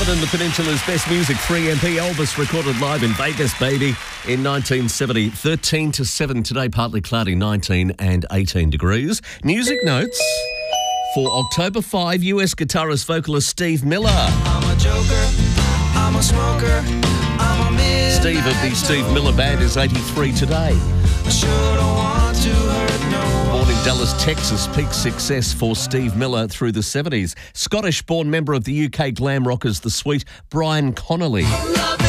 Top it in the Peninsula's best music. 3MP Elvis recorded live in Vegas, baby, in 1970. 13 to 7 today, partly cloudy, 19 and 18 degrees. Music notes for October 5, US guitarist vocalist Steve Miller. I'm a joker, I'm a smoker, I'm a midnight Steve of the Steve Miller Band is 83 today. I sure don't want to hurt no one. Born in Dallas, Texas, peak success for Steve Miller through the 70s. Scottish-born member of the UK glam rockers The Sweet, Brian Connolly.